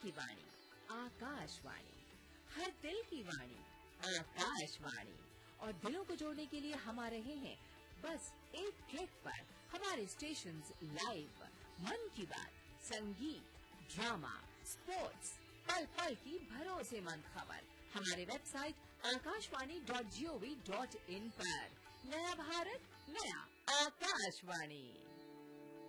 की वाणी आकाशवाणी, हर दिल की वाणी आकाशवाणी। और दिलों को जोड़ने के लिए हम आ रहे हैं बस एक क्लिक पर। हमारे स्टेशंस लाइव, मन की बात, संगीत, ड्रामा, स्पोर्ट्स, पल पल की भरोसेमंद खबर हमारे वेबसाइट akashvani.gov.in पर। नया भारत, नया आकाशवाणी।